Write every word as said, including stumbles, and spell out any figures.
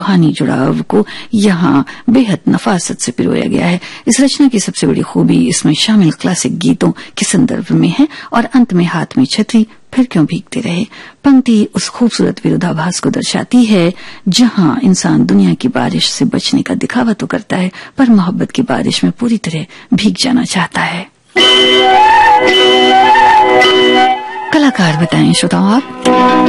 रूहानी जुड़ाव को यहाँ बेहद नफासत से पिरोया गया है। इस रचना की सबसे बड़ी खूबी इसमें शामिल क्लासिक गीतों के संदर्भ में है और अंत में हाथ में छतरी फिर क्यों भीगते रहे पंक्ति उस खूबसूरत विरोधाभास को दर्शाती है जहां इंसान दुनिया की बारिश से बचने का दिखावा तो करता है पर मोहब्बत की बारिश में पूरी तरह भीग जाना चाहता है। कलाकार बताएं श्रोताओं आप।